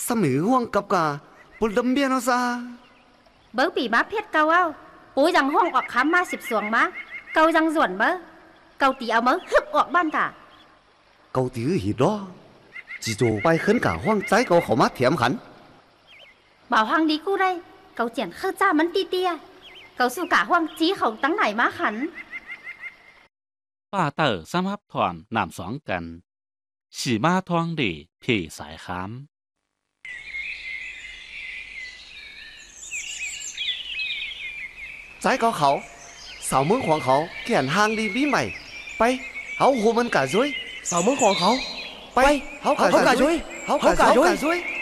สมัยห่วงกับกาปุดดำเบียนเอาซะ bớ bị má phết câu ao bố rằng hoang ọt khám ma xịp xuồng má câu rằng ruộn bớ câu tí áo mớ hức ọt ban cả เกาตีหิดล้อจีโจไปขึ้นกะห่วงใจเกาเขามาเถียมขัน bảo hoang đi cu đây câu triển khơ cha mấn ti tia câu su cả hoang chí khẩu tăng này má khắn ป้าเต๋อซ้ำฮับถอนนำสองกันสีมาทองดีพี่สายค้ำใจเกาเขาสาวเมืองของเขาแก่นหางดีบีใหม่ไปเขาหัวมันกะซุย Sao mới còn khẩu ไปเขากะซุยเขากะซุย